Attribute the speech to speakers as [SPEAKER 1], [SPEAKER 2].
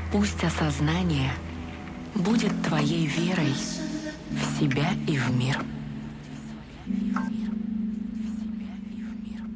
[SPEAKER 1] Пусть осознание будет твоей верой в себя и в мир.